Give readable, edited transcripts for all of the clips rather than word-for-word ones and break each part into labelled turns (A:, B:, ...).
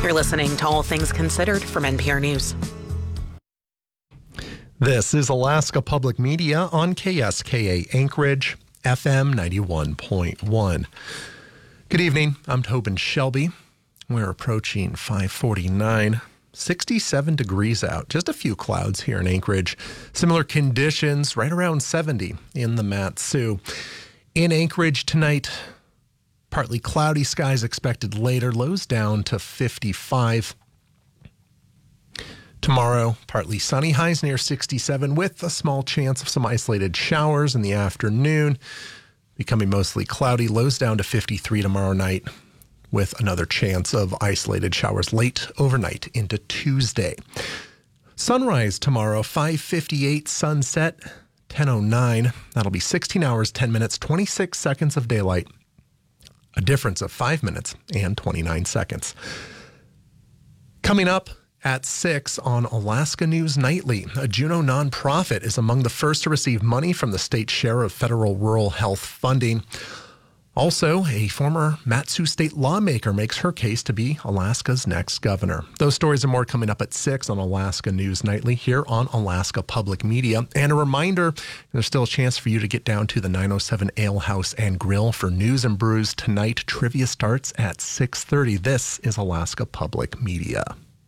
A: You're listening to All Things Considered from NPR News.
B: This is Alaska Public Media on KSKA Anchorage, FM 91.1. Good evening. I'm Tobin Shelby. We're approaching 5:49. 67 degrees out. Just a few clouds here in Anchorage. Similar conditions right around 70 in the Mat-Su. In Anchorage tonight, partly cloudy skies expected later. Lows down to 55. Tomorrow, partly sunny, highs near 67 with a small chance of some isolated showers in the afternoon. Becoming mostly cloudy, lows down to 53 tomorrow night with another chance of isolated showers late overnight into Tuesday. Sunrise tomorrow, 5:58, sunset 10:09. That'll be 16 hours, 10 minutes, 26 seconds of daylight. A difference of 5 minutes and 29 seconds. Coming up at 6 on Alaska News Nightly, a Juneau nonprofit is among the first to receive money from the state share of federal rural health funding. Also, a former Mat-Su state lawmaker makes her case to be Alaska's next governor. Those stories and more coming up at 6 on Alaska News Nightly here on Alaska Public Media. And a reminder, there's still a chance for you to get down to the 907 Ale House and Grill for news and brews tonight. Trivia starts at 6:30. This is Alaska Public Media.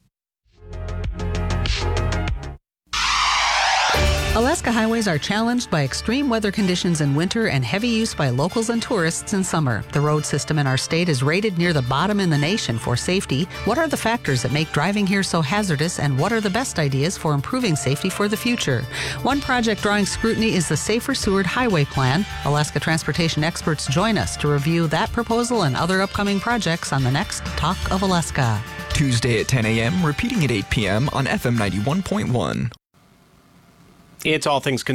C: Alaska highways are challenged by extreme weather conditions in winter and heavy use by locals and tourists in summer. The road system in our state is rated near the bottom in the nation for safety. What are the factors that make driving here so hazardous, and what are the best ideas for improving safety for the future? One project drawing scrutiny is the Safer Seward Highway Plan. Alaska transportation experts join us to review that proposal and other upcoming projects on the next Talk of Alaska.
D: Tuesday at 10 a.m., repeating at 8 p.m. on FM 91.1.
E: It's All Things